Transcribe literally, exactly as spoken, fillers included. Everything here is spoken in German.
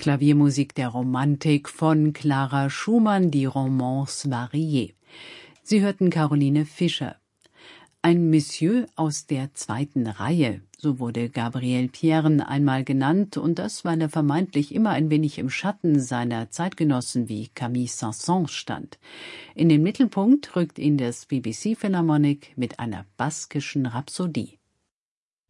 Klaviermusik der Romantik von Clara Schumann, die Romance variée. Sie hörten Caroline Fischer. Ein Monsieur aus der zweiten Reihe, so wurde Gabriel Piern einmal genannt, und das, weil er vermeintlich immer ein wenig im Schatten seiner Zeitgenossen wie Camille Saint-Saëns stand. In den Mittelpunkt rückt ihn das B B C Philharmonic mit einer baskischen Rhapsodie.